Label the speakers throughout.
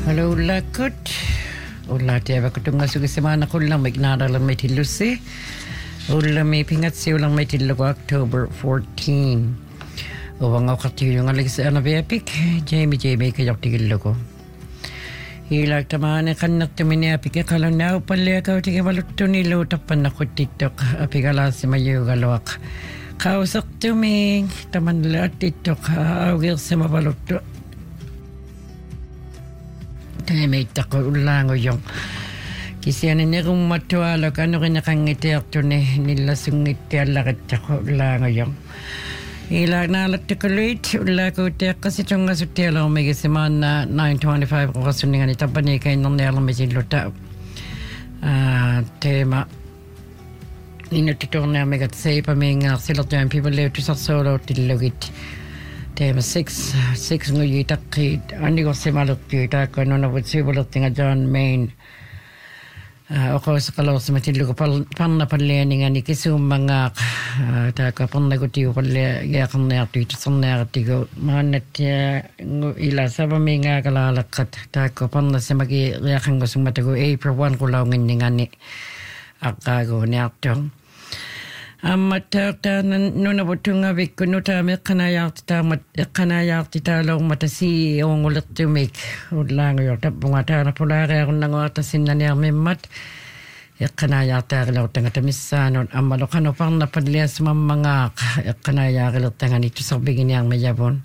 Speaker 1: Hello lakut. Ulla tiaba kutunga sugi semana kullang mignara lang may tilusi. Ulla may pingatsi ulang may tilugo October 14. Uwang ako katiyo nga lagi sa anabiyapik. Jamie kayok tigilugo. Hilag tamane kanak tumini apik kalang na upali akaw tigibalutto nilo tapan ako titok apikala si mayo galawak. Kausak tuming taman lahat titok awil si mabalutto. May tako ulango yung kasi ano niya kung matuwalo ka ano kinakangiti ako nila sungiti alakit ako ulango yung ilag na alat ko late ulago tiyak kasi itong nga sutelo may kasiman na 9:25 ko kasuningan itapani kayo nang nilang may siluta tema inutitong na may katsay pa may nga silot yung people live to sa solo tilugit tema 6 nguyi takid andi ko simalot kita kano na wud sibalot nga John Main ako sa kalaw sa matilo ko panna panleni nga ni kisum mga ta ka panna ko tiyo palle ya kan na tito sanna tigo manat ila sa mi nga kalalakat ta ko panna sa magi ya kan ko sumatago April 1 ko law ngin ngani akago ni atong Amatakta nuna butunga vikunuta me kanayak tita long matasi ong ulit tumik ulang yo tapungata na pulare akong nangwatasin na niya mimat kanayak tagalaw tanga tamisanon amalokano pang napadlias mamangak kanayak ilaw tanga nito sa bigin niyang mayabon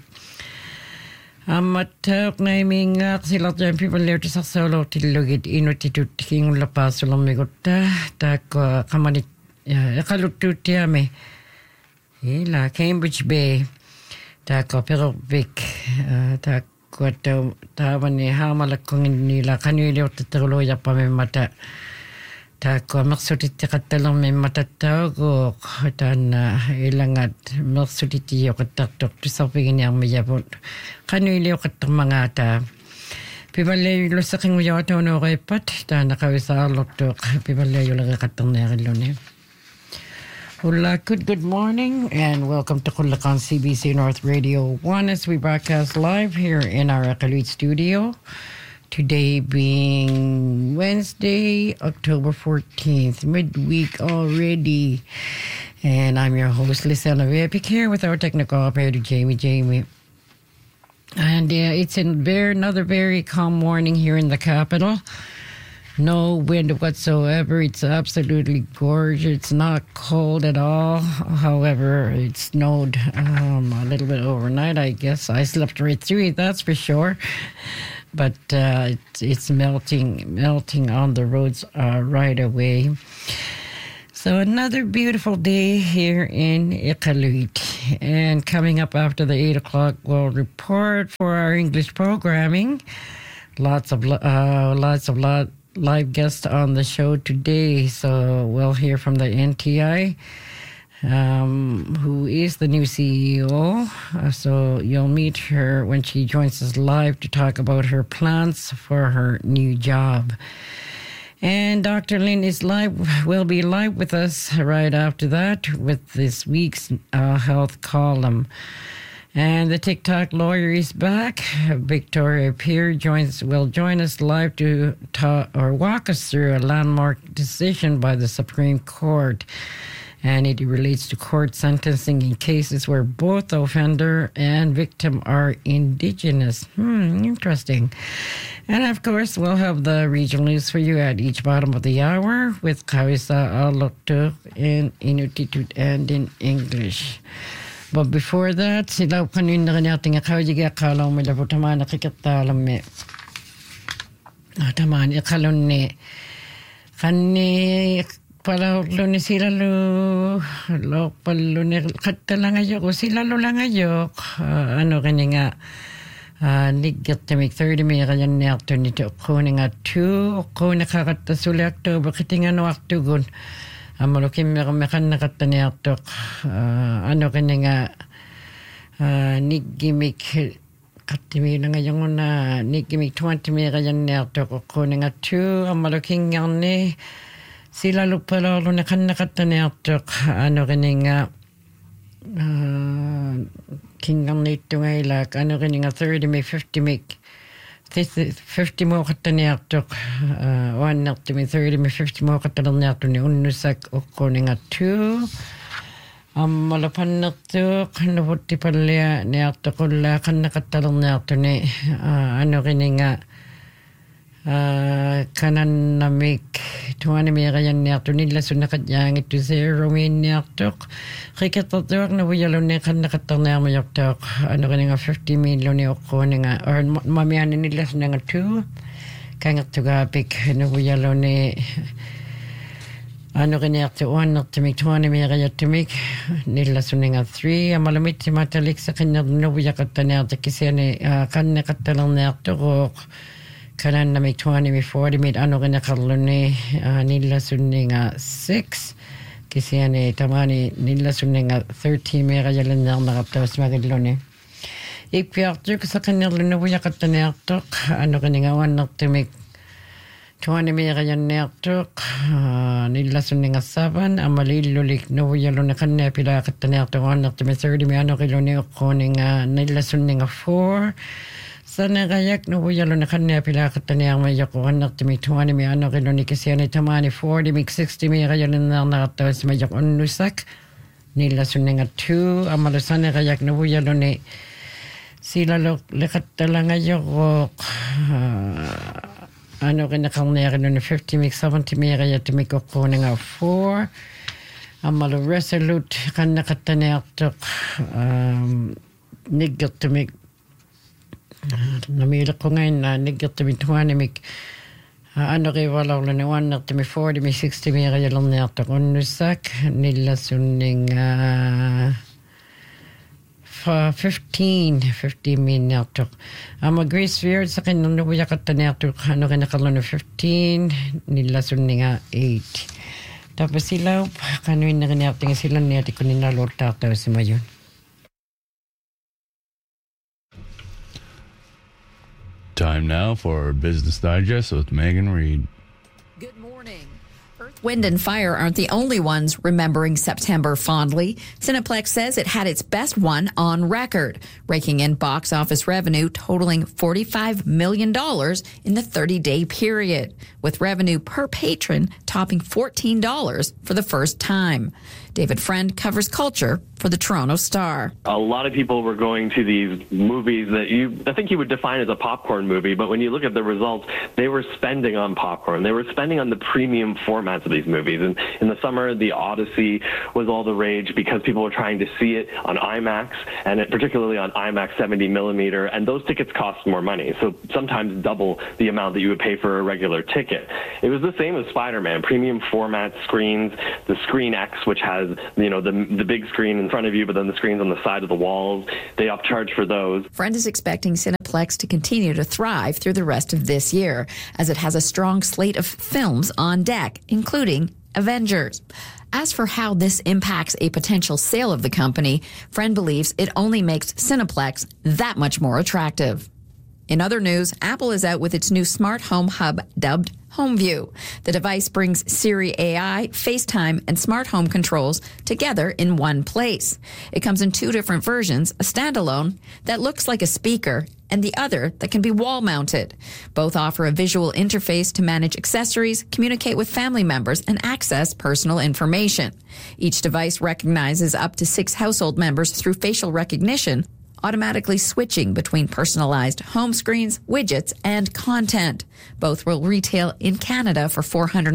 Speaker 1: Amatak na imingak sila dyan people live to sa solo tilugid inutitut king lapas ulang miguta tako kamanit kalututia me ila Cambridge Bay ta ko pero Vic ta ko ta ni hamalakong nila kanilo tatulo ya pa me mata ta ko maksutit katalong me mata ta ko tan ilangat maksutit yo katak to sa pigin yang mayabot kanilo katang mga ta pibale lo sa king yo ta no repat ta nakawisa lokto pibale yo lang katang na rilone Hola, good morning, and welcome to Kulakan CBC North Radio 1 as we broadcast live here in our Akalut studio. Today being Wednesday, October 14th, midweek already. And I'm your host, Lisana Vepik, here with our technical operator, Jamie. And it's another very calm morning here in the capital. No wind whatsoever. It's absolutely gorgeous. It's not cold at all. However, it snowed a little bit overnight, I guess. I slept right through it, that's for sure. But it's melting on the roads right away. So another beautiful day here in Iqaluit. And coming up after the 8 o'clock, we'll report for our English programming. Lots of live guest on the show today. So we'll hear from the NTI, who is the new CEO. So you'll meet her when she joins us live to talk about her plans for her new job. And Dr. Lynn will be live with us right after that with this week's health column. And the TikTok lawyer is back. Victoria Peer will join us live to walk us through a landmark decision by the Supreme Court. And it relates to court sentencing in cases where both offender and victim are indigenous. Interesting. And of course, we'll have the regional news for you at each bottom of the hour with Kawisa Alokto in Inuktitut and in English. But before that, sila kanina kanyating akawijiga akalaw mo labo tamaan nakikatalam me. Tamaan ikalon ni kani palalo ni sila lo palo ni katalangayo ko sila lo langayok ano kani nga nigit tamik 30 mi kanyan ni akto nito ko nga 2 ko nakakatasuli October kitinga no aktugon Amalokim mekan nakataniatok ano kanya nga nigimik katimi na ngayon na nigimik 20 mi kayan niatok ko nga 2 amaloking nga sila lupalo na kan nakataniatok ano kanya nga kingang nito nga ilak ano kanya nga 30 mi 50 mi 50 muuqattaniartuq uannertimi 30 50 muuqattalerniartuni unnusak uqquninga 2 аммалапаннертуоқ нуфуттипаллиа ниартоқуллаа қаннеқатталерниартуни анорининга кананнамик туанимиерианниартуни илласуннеқат яангитту зеромиинниартоқ қикаттартуақ нувиалунни қаннеқаттарниармиортоқ анорининга 50 миллиони оққуунинга мамианни илласуннага 2 кангертугаапик нувиалуни аноринниарту уаннертимик туанимиериаттимик нилласуннинга 3 амаламитсиматаликсеқиннернувиақаттаниартак кисиани қаннеқатталерниартоқ кананнамик 20 40 мит аноринеқарлуни нилласуннинга 6 кисиани тамани нилласуннинга 13 мериалиннернеқартавасмагиллуни икпиартук сақиннерлунувиақаттаниартоқ анорининга уаннертимик 20 мерианниартуq нилласуннинга 7 амалииллулик нувиалуни қаннаапилаақаттаниартуааннертими 30 мианорилуни эққуунинга нилласуннинга 4 санераяк нувиалуни қаннаапилаақаттаниармайоқуаннертими 20 мианорилуни кисиани тамани 40 мик 60 мериалиннернеқартавасмайоқ уннусак нилласуннинга 2 амалу санераяк нувиалуни силалоқ леқатталангайоқ аноринеқарниарилуни 50 мик 70 мериаттимик оққуунинга 4 аммалу resolute қаннеқаттаниартоқ ниггертимик намилеққунгайна ниггертимик 20 мик анориваларлуни уаннертими 40 мик 60 мериалерниартоқ уннуссак нилласуннинга 15 миннартоқ ама Grace Weird сақиннернувиақаттаниартоқ аноринеқарлуни 15 нилласуннинга 8 тапасилауп қануиннерниартинга силанниатиккунинналууртаартавасимаюн.
Speaker 2: Time now for Business Digest with Megan Reed.
Speaker 3: Good morning. Earth, Wind and Fire aren't the only ones remembering September fondly. Cineplex says it had its best one on record, raking in box office revenue totaling $45 million in the 30-day period, with revenue per patron topping $14 for the first time. David Friend covers culture for the Toronto Star.
Speaker 4: A lot of people were going to these movies that I think you would define as a popcorn movie, but when you look at the results, they were spending on popcorn. They were spending on the premium formats of these movies. And in the summer, The Odyssey was all the rage because people were trying to see it on IMAX, and particularly on IMAX 70 millimeter, and those tickets cost more money, so sometimes double the amount that you would pay for a regular ticket. It was the same with Spider-Man, premium format screens, the Screen X, which has the big screen in front of you, but then the screens on the side of the walls. They upcharge for those.
Speaker 3: Friend is expecting Cineplex to continue to thrive through the rest of this year, as it has a strong slate of films on deck, including Avengers. As for how this impacts a potential sale of the company, Friend believes it only makes Cineplex that much more attractive. In other news, Apple is out with its new smart home hub dubbed HomeView. The device brings Siri AI, FaceTime, and smart home controls together in one place. It comes in two different versions, a standalone that looks like a speaker and the other that can be wall-mounted. Both offer a visual interface to manage accessories, communicate with family members, and access personal information. Each device recognizes up to 6 household members through facial recognition, automatically switching between personalized home screens, widgets, and content. Both will retail in Canada for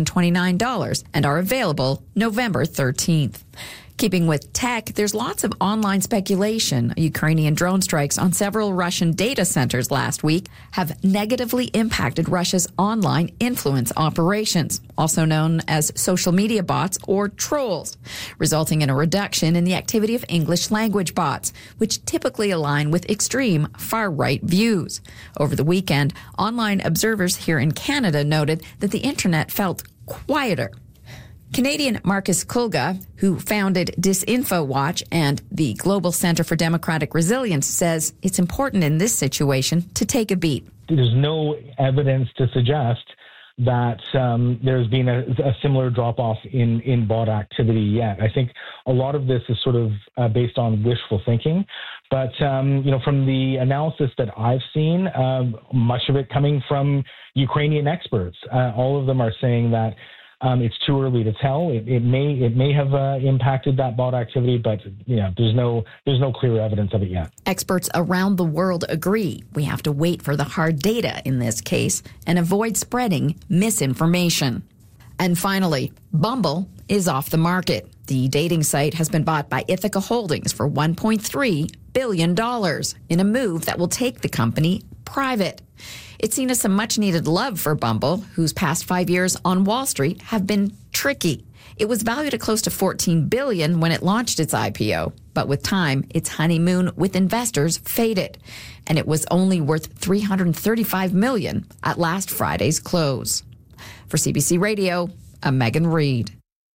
Speaker 3: $429 and are available November 13th. Keeping with tech, there's lots of online speculation. Ukrainian drone strikes on several Russian data centers last week have negatively impacted Russia's online influence operations, also known as social media bots or trolls, resulting in a reduction in the activity of English language bots, which typically align with extreme far-right views. Over the weekend, online observers here in Canada noted that the internet felt quieter. Canadian Marcus Kulga, who founded Disinfo Watch and the Global Center for Democratic Resilience, says it's important in this situation to take a beat.
Speaker 5: There's no evidence to suggest that there's been a similar drop-off in bot activity yet. I think a lot of this is sort of based on wishful thinking. But, from the analysis that I've seen, much of it coming from Ukrainian experts, all of them are saying that it's too early to tell. It may have impacted that bot activity, but there's no clear evidence of it yet.
Speaker 3: Experts around the world agree we have to wait for the hard data in this case and avoid spreading misinformation. And finally, Bumble is off the market. The dating site has been bought by Ithaca Holdings for $1.3 billion in a move that will take the company private. It's seen as some much-needed love for Bumble, whose past 5 years on Wall Street have been tricky. It was valued at close to $14 billion when it launched its IPO, but with time, its honeymoon with investors faded, and it was only worth $335 million at last Friday's close. For CBC Radio, I'm Megan Reed.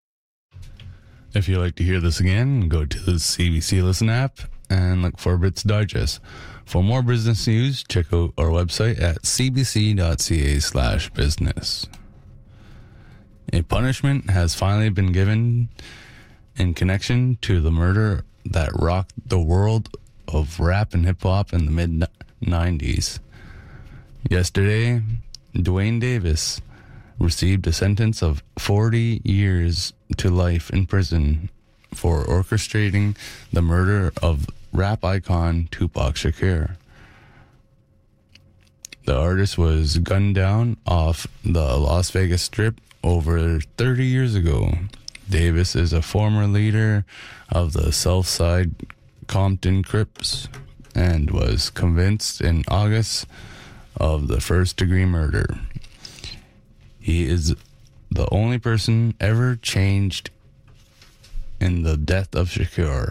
Speaker 2: If you'd like to hear this again, go to the CBC Listen app and look for Bits Digest. For more business news, check out our website at cbc.ca/business. A punishment has finally been given in connection to the murder that rocked the world of rap and hip-hop in the mid-90s. Yesterday, Dwayne Davis received a sentence of 40 years to life in prison for orchestrating the murder of rap icon Tupac Shakur. The artist was gunned down off the Las Vegas Strip over 30 years ago. Davis is a former leader of the Southside Compton Crips and was convicted in August of the first-degree murder. He is the only person ever changed in the death of Shakur.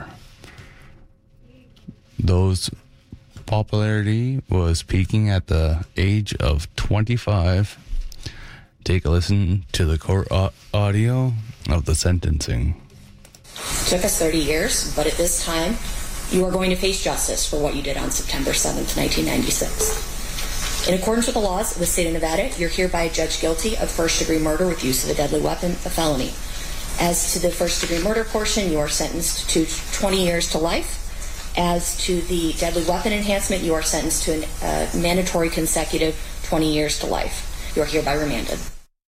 Speaker 2: Those popularity was peaking at the age of 25. Take a listen to the court audio of the sentencing.
Speaker 6: It took us 30 years, but at this time, you are going to face justice for what you did on September 7th, 1996. In accordance with the laws of the state of Nevada, you're hereby judged guilty of first-degree murder with use of a deadly weapon, a felony. As to the first-degree murder portion, you are sentenced to 20 years to life. As to the deadly weapon enhancement, you are sentenced to a mandatory consecutive 20 years to life. You are hereby remanded.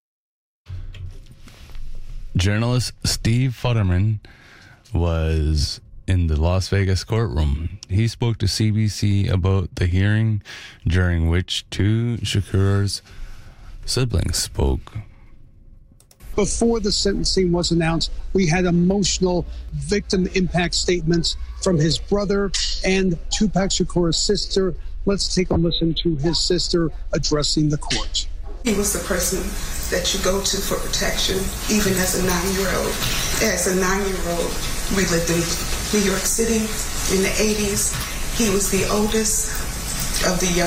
Speaker 2: Journalist Steve Futterman was in the Las Vegas courtroom. He spoke to CBC about the hearing during which two Shakur's siblings spoke.
Speaker 7: Before the sentencing was announced, we had emotional victim impact statements from his brother and Tupac Shakur's sister. Let's take a listen to his sister addressing the court.
Speaker 8: He was the person that you go to for protection, even as a 9-year-old. As a 9-year-old, we lived in New York City in the 80s. He was the oldest of the young